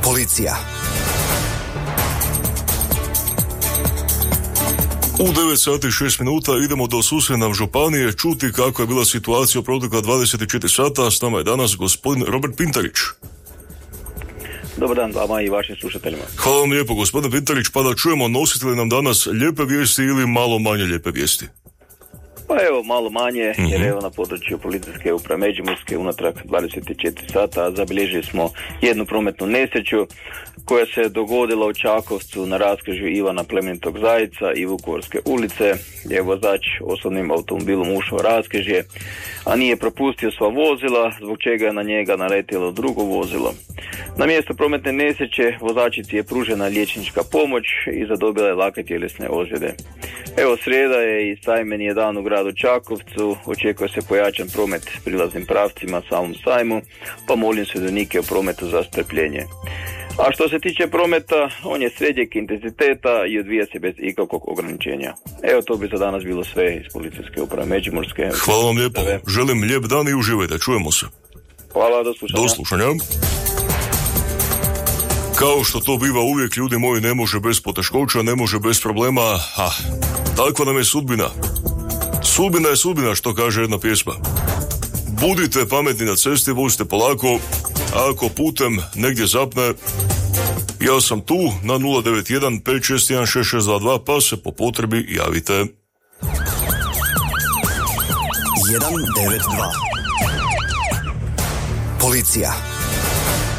Policija. U 9 sati i 6 minuta idemo do susjedne županije čuti kako je bila situacija u protekla 24 sata. S nama je danas gospodin Robert Pintarić. Dobar dan vama i vašim slušateljima. Hvala vam lijepo, gospodine Pintarić, pa da čujemo, nosite li nam danas lijepe vijesti ili malo manje lijepe vijesti? Pa evo, malo manje, jer evo na području policijske uprave Međimurske unatrag 24 sata zabilježili smo jednu prometnu nesreću koja se dogodila u Čakovcu na raskrižju Ivana Plemenitog Zajca i Vukovarske ulice, gdje je vozač osobnim automobilom ušao u raskrižje, a nije propustio sva vozila, zbog čega je na njega naletjelo drugo vozilo. Na mjesto prometne nesreće vozačici je pružena liječnička pomoć i zadobila je lake tjelesne ozljede. Evo, srijeda je i sajmen je dan u gradu Čakovcu, očekuje se pojačan promet prilaznim pravcima samom sajmu, pa molim sudionike o prometu za strpljenje. A što se tiče prometa, on je srednjeg intenziteta i odvija se bez ikakvog ograničenja. Evo, to bi za danas bilo sve iz policijske uprave Međimurske. Hvala vam lijepo, želim lijep dan i uživajte, čujemo se. Hvala, do slušanja. Do slušanja. Kao što to biva uvijek, ljudi moji, ne može bez poteškoća, ne može bez problema, takva nam je sudbina. Sudbina je sudbina, što kaže jedna pjesma. Budite pametni na cesti, vozite polako, a ako putem negdje zapne, ja sam tu na 091 561 6622, pa se po potrebi javite. 192. Policija.